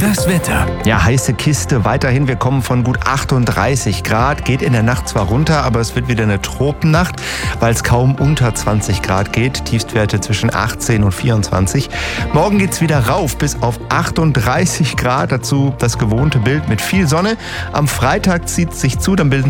Das Wetter. Ja, heiße Kiste weiterhin. Wir kommen von gut 38 Grad. Geht in der Nacht zwar runter, aber es wird wieder eine Tropennacht, weil es kaum unter 20 Grad geht. Tiefstwerte zwischen 18 und 24. Morgen geht's wieder rauf bis auf 38 Grad. Dazu das gewohnte Bild mit viel Sonne. Am Freitag zieht es sich zu, dann bilden